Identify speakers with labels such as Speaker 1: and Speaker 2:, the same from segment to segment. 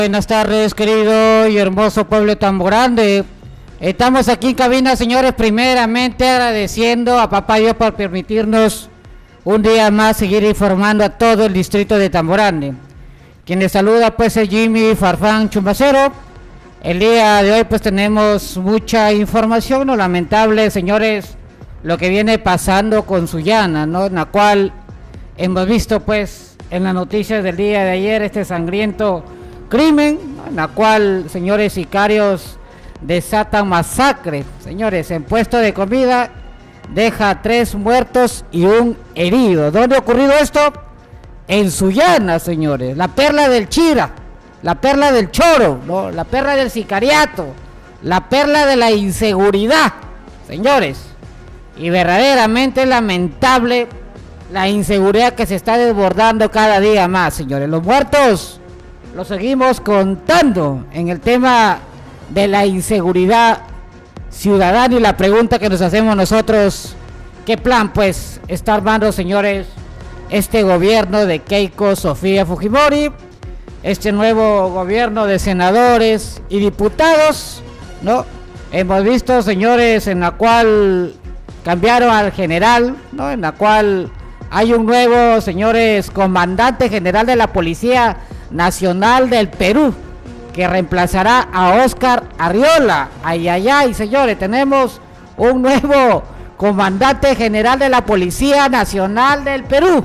Speaker 1: Buenas tardes, querido y hermoso pueblo tan grande. Estamos aquí en cabina, señores, primeramente agradeciendo a Papá Dios por permitirnos un día más seguir informando a todo el distrito de Tamborande. Quien les saluda pues es Jimmy Farfán Chumbacero. El día de hoy pues tenemos mucha información, lo lamentable, señores, lo que viene pasando con Sullana, ¿no? En la cual hemos visto pues en las noticias del día de ayer este sangriento crimen, ¿no? En la cual, señores, sicarios desatan masacre, señores, en puesto de comida deja 3 muertos y 1 herido. ¿Dónde ha ocurrido esto? En Sullana, señores, la perla del Chira, la perla del choro, ¿no? La perla del sicariato, la perla de la inseguridad, señores, y verdaderamente lamentable la inseguridad que se está desbordando cada día más, señores. Los muertos lo seguimos contando en el tema de la inseguridad ciudadana, y la pregunta que nos hacemos nosotros, ¿qué plan pues está armando, señores, este gobierno de Keiko Sofía Fujimori, este nuevo gobierno de senadores y diputados, ¿no? Hemos visto, señores, en la cual cambiaron al general, ¿no? En la cual hay un nuevo, señores, comandante general de la Policía Nacional del Perú, que reemplazará a Oscar Arriola. Ay, ay, ay, señores, tenemos un nuevo comandante general de la Policía Nacional del Perú.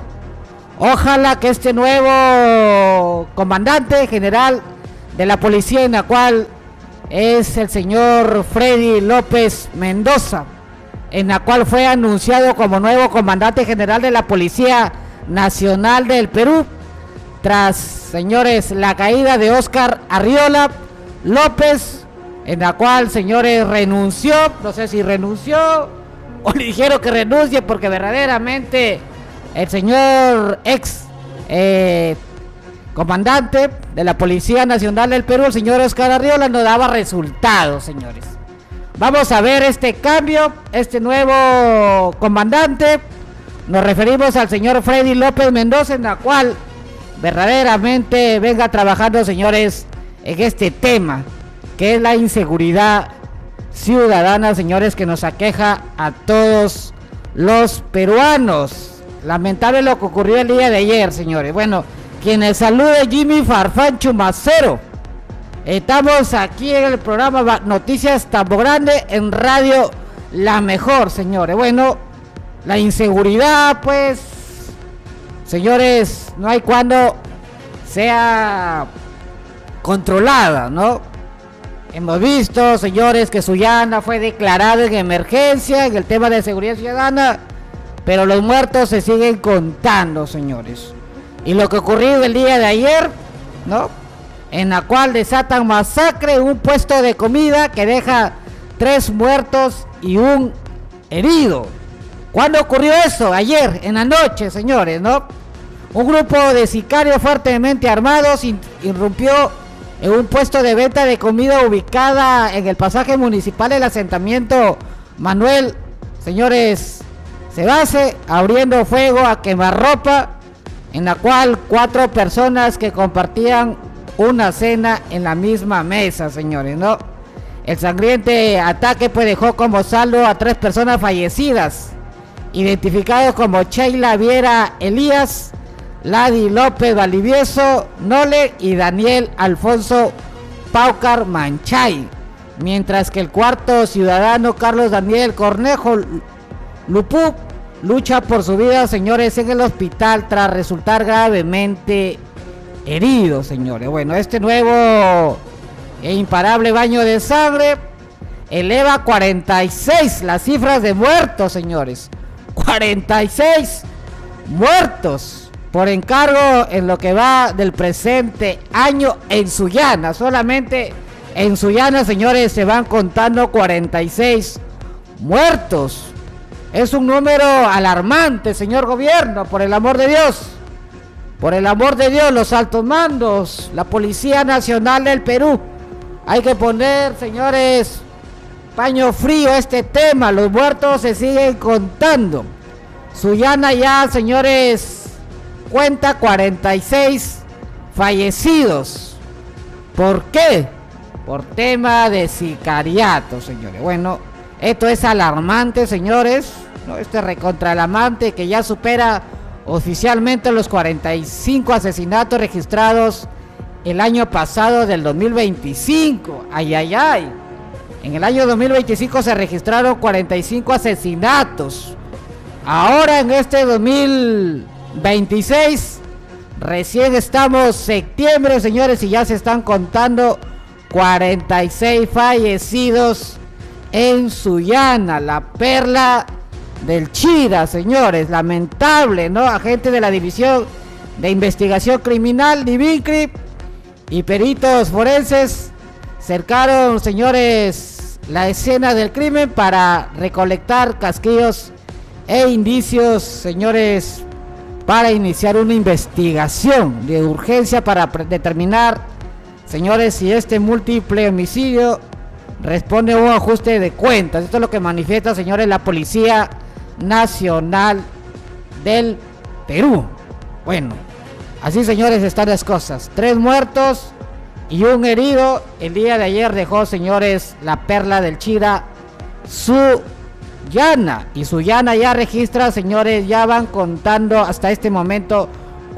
Speaker 1: Ojalá que este nuevo comandante general de la policía, en la cual es el señor Freddy López Mendoza, en la cual fue anunciado como nuevo comandante general de la Policía Nacional del Perú, tras, señores, la caída de Oscar Arriola López, en la cual, señores, renunció. No sé si renunció o le dijeron que renuncie, porque verdaderamente el señor ex comandante de la Policía Nacional del Perú, el señor Oscar Arriola, no daba resultados, señores. Vamos a ver este cambio, este nuevo comandante. Nos referimos al señor Freddy López Mendoza, en la cual verdaderamente venga trabajando, señores, en este tema que es la inseguridad ciudadana, señores, que nos aqueja a todos los peruanos. Lamentable lo que ocurrió el día de ayer, señores. Bueno, quienes salude Jimmy Farfán Chumacero. Estamos aquí en el programa Noticias Tamborande en Radio La Mejor, señores. Bueno, la inseguridad, pues, señores, no hay cuando sea controlada, ¿no? Hemos visto, señores, que Sullana fue declarada en emergencia en el tema de seguridad ciudadana, pero los muertos se siguen contando, señores. Y lo que ocurrió el día de ayer, ¿no? En la cual desatan masacre en un puesto de comida que deja 3 muertos y 1 herido. ¿Cuándo ocurrió eso? Ayer, en la noche, señores, ¿no? Un grupo de sicarios fuertemente armados irrumpió en un puesto de venta de comida ubicada en el pasaje municipal del asentamiento Manuel, señores, Sebase, abriendo fuego a quemarropa, en la cual 4 personas que compartían una cena en la misma mesa, señores, ¿no? El sangriente ataque pues dejó como saldo a 3 personas fallecidas, identificados como Sheila Viera Elías, Ladi López Valivieso Nole y Daniel Alfonso Paucar Manchay, mientras que el cuarto ciudadano, Carlos Daniel Cornejo Lupú, lucha por su vida, señores, en el hospital tras resultar gravemente herido, señores. Bueno, este nuevo e imparable baño de sangre eleva a 46 las cifras de muertos, señores. 46 muertos por encargo en lo que va del presente año en Sullana. Solamente en Sullana, señores, se van contando 46 muertos. Es un número alarmante, señor gobierno, por el amor de Dios. Por el amor de Dios, los altos mandos, la Policía Nacional del Perú, hay que poner, señores, paño frío a este tema. Los muertos se siguen contando. Sullana ya, señores, cuenta 46 fallecidos. ¿Por qué? Por tema de sicariato, señores. Bueno, esto es alarmante, señores, ¿no? Este recontra alarmante que ya supera oficialmente los 45 asesinatos registrados el año pasado del 2025. Ay, ay, ay. En el año 2025 se registraron 45 asesinatos. Ahora en este 2026, recién estamos septiembre, señores, y ya se están contando 46 fallecidos en Sullana, la perla del Chira, señores. Lamentable, ¿no? Agentes de la División de Investigación Criminal, DIVINCRI, y peritos forenses cercaron, señores, la escena del crimen para recolectar casquillos e indicios, señores, para iniciar una investigación de urgencia para determinar, señores, si este múltiple homicidio responde a un ajuste de cuentas. Esto es lo que manifiesta, señores, la Policía Nacional del Perú. Bueno, así, señores, están las cosas. 3 muertos y un herido. El día de ayer dejó, señores, la perla del Chira, Sullana. Y Sullana ya registra, señores, ya van contando hasta este momento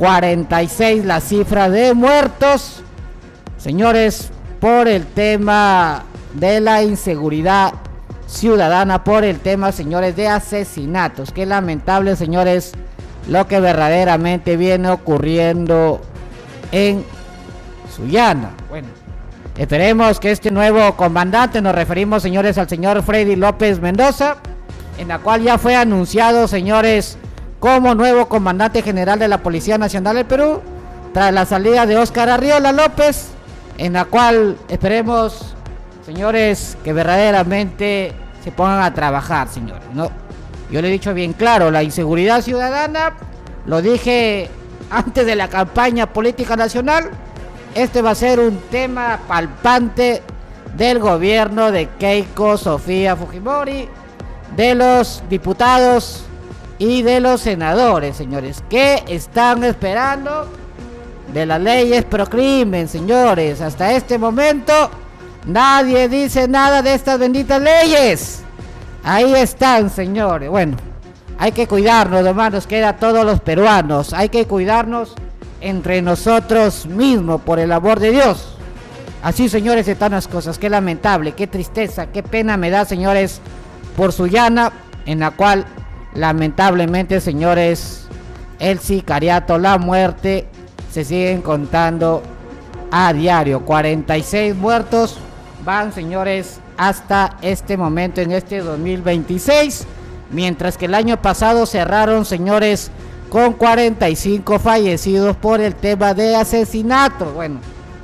Speaker 1: 46 la cifra de muertos, señores, por el tema de la inseguridad ciudadana, por el tema, señores, de asesinatos. Qué lamentable, señores, lo que verdaderamente viene ocurriendo en Sullana. Bueno, esperemos que este nuevo comandante, nos referimos, señores, al señor Freddy López Mendoza, en la cual ya fue anunciado, señores, como nuevo comandante general de la Policía Nacional del Perú, tras la salida de Óscar Arriola López, en la cual esperemos, señores, que verdaderamente se pongan a trabajar, señores, ¿no? Yo le he dicho bien claro, la inseguridad ciudadana, lo dije antes de la campaña política nacional, este va a ser un tema palpante del gobierno de Keiko Sofía Fujimori, de los diputados y de los senadores, señores. ¿Qué están esperando de las leyes pro crimen, señores? Hasta este momento nadie dice nada de estas benditas leyes. Ahí están, señores. Bueno, hay que cuidarnos, hermanos, queda a todos los peruanos. Hay que cuidarnos entre nosotros mismos, por el amor de Dios. Así, señores, están las cosas. Qué lamentable, qué tristeza, qué pena me da, señores, por Sullana, en la cual lamentablemente, señores, el sicariato, la muerte se siguen contando a diario. 46 muertos van, señores, hasta este momento en este 2026, mientras que el año pasado cerraron, señores, con 45 fallecidos por el tema de asesinato. Bueno,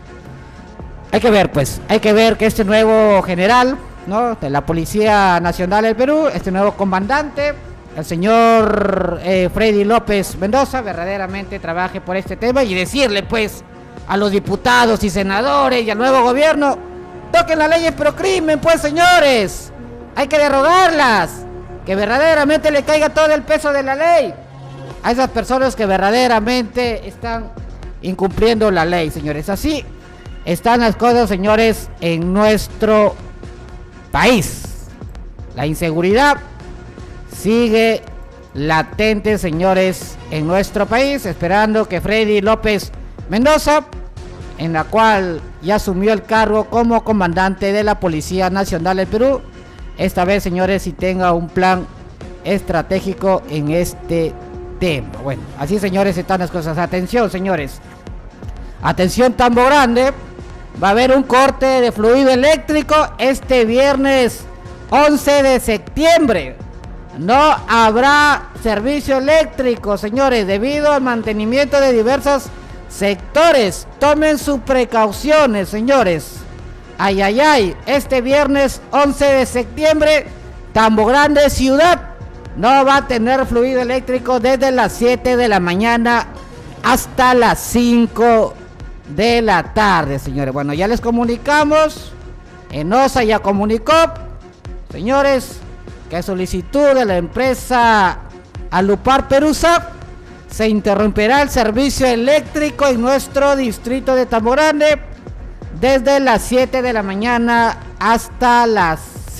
Speaker 1: hay que ver, pues, hay que ver que este nuevo general, ¿no?, de la Policía Nacional del Perú, este nuevo comandante, el señor Freddy López Mendoza, verdaderamente trabaje por este tema, y decirle, pues, a los diputados y senadores y al nuevo gobierno, toquen las leyes pro crimen, pues, señores, hay que derogarlas, que verdaderamente le caiga todo el peso de la ley a esas personas que verdaderamente están incumpliendo la ley, señores. Así están las cosas, señores, en nuestro país. La inseguridad sigue latente, señores, en nuestro país, esperando que Freddy López Mendoza, en la cual ya asumió el cargo como comandante de la Policía Nacional del Perú, esta vez, señores, si tenga un plan estratégico en este tema. Bueno, así, señores, están las cosas. Atención, señores, atención, Tambo Grande, va a haber un corte de fluido eléctrico este viernes 11 de septiembre. No habrá servicio eléctrico, señores, debido al mantenimiento de diversos sectores. Tomen sus precauciones, señores. Ay, ay, ay, este viernes 11 de septiembre, Tambo Grande ciudad no va a tener fluido eléctrico desde las 7 de la mañana hasta las 5 de la tarde, señores. Bueno, ya les comunicamos, ENOSA ya comunicó, señores, que a solicitud de la empresa Alupar Perusa se interrumpirá el servicio eléctrico en nuestro distrito de Tambo Grande desde las 7 de la mañana hasta las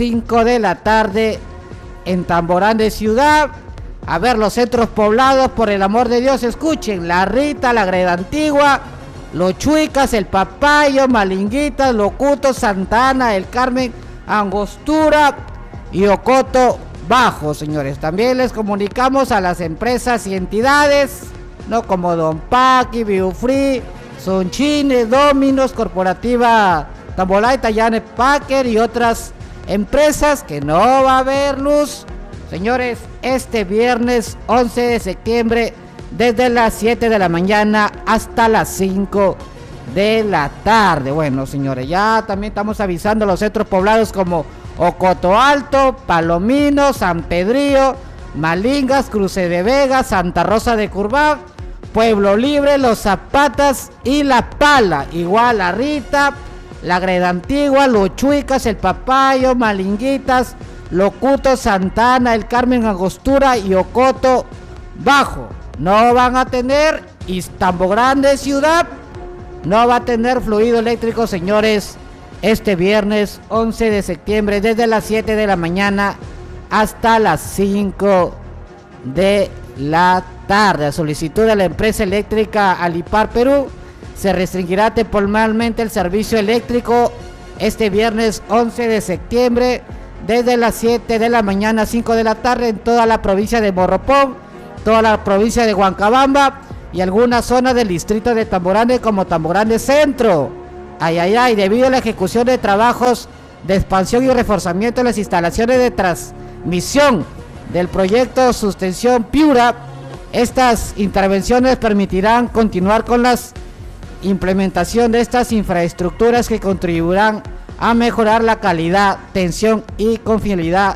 Speaker 1: 5 de la tarde en Tamborán de Ciudad. A ver, los centros poblados, por el amor de Dios, escuchen: La Rita, La Greda Antigua, Los Chuicas, El Papayo, Malinguitas, Locuto, Santa Ana, El Carmen, Angostura y Ocoto Bajo, señores. También les comunicamos a las empresas y entidades, no como Don Paqui, Biofree, Sonchine, Dominos, Corporativa Tambolay, Tayane Packer y otras empresas, que no va a haber luz, señores, este viernes 11 de septiembre desde las 7 de la mañana hasta las 5 de la tarde. Bueno, señores, ya también estamos avisando a los centros poblados como Ocoto Alto, Palomino, San Pedrillo, Malingas, Cruce de Vega, Santa Rosa de Curvá, Pueblo Libre, Los Zapatas y La Pala. Igual La Rita, La Greda Antigua, Los Chuicas, El Papayo, Malinguitas, Locuto, Santa Ana, El Carmen, Angostura y Ocoto Bajo. No van a tener, y Tamborán de Ciudad no va a tener fluido eléctrico, señores, este viernes 11 de septiembre desde las 7 de la mañana hasta las 5 de la tarde. A solicitud de la empresa eléctrica Alipar Perú, se restringirá temporalmente el servicio eléctrico este viernes 11 de septiembre desde las 7 de la mañana a 5 de la tarde en toda la provincia de Morropón, toda la provincia de Huancabamba y algunas zonas del distrito de Tamborán, como Tamborán de Centro. Debido a la ejecución de trabajos de expansión y reforzamiento de las instalaciones de transmisión del proyecto Sustención Piura, estas intervenciones permitirán continuar con la implementación de estas infraestructuras que contribuirán a mejorar la calidad, tensión y confiabilidad